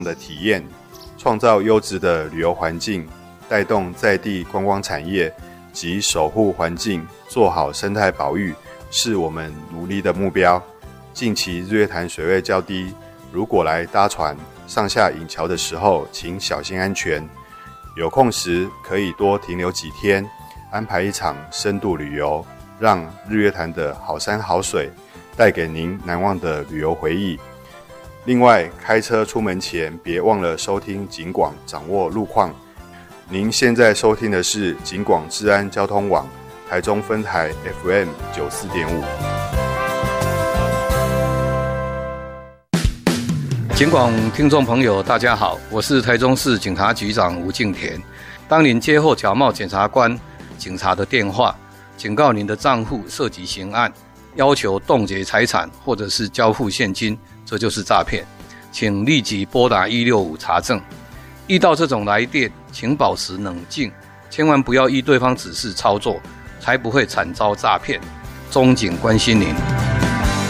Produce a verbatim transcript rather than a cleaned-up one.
的体验，创造优质的旅游环境，带动在地观光产业及守护环境，做好生态保育，是我们努力的目标。近期日月潭水位较低，如果来搭船上下引桥的时候，请小心安全。有空时可以多停留几天，安排一场深度旅游，让日月潭的好山好水带给您难忘的旅游回忆。另外，开车出门前别忘了收听警广，掌握路况。您现在收听的是警广治安交通网台中分台 F M 九十四点五。 警广听众朋友大家好，我是台中市警察局长吴敬田。当您接获假冒检察官、警察的电话，警告您的账户涉及刑案，要求冻结财产或者是交付现金，这就是诈骗，请立即拨打一六五查证。遇到这种来电，请保持冷静，千万不要依对方指示操作，才不会惨遭诈骗。中警关心您。